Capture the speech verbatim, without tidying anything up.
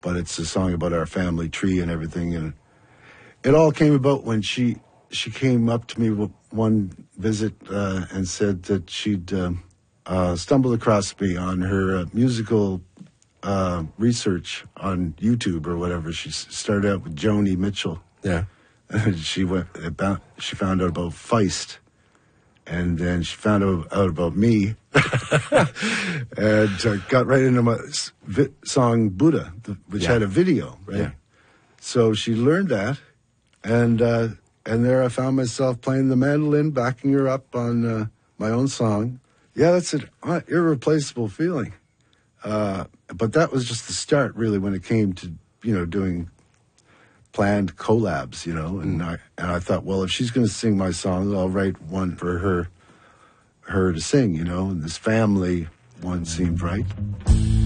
but it's a song about our family tree and everything. And it all came about when she she came up to me with one visit uh, and said that she'd um, uh, stumbled across me on her uh, musical uh, research on YouTube or whatever. She s- started out with Joni Mitchell. Yeah. she went about. She found out about Feist. And then she found out, out about me and uh, got right into my s- vi- song Buddha, the, which Yeah. had a video, right? Yeah. So she learned that, and uh, and there I found myself playing the mandolin, backing her up on uh, my own song. Yeah, that's an uh, irreplaceable feeling. Uh, but that was just the start, really, when it came to, you know, doing planned collabs, you know, and I and I thought, well, if she's going to sing my songs, I'll write one for her, her to sing, you know, and this family one seemed right.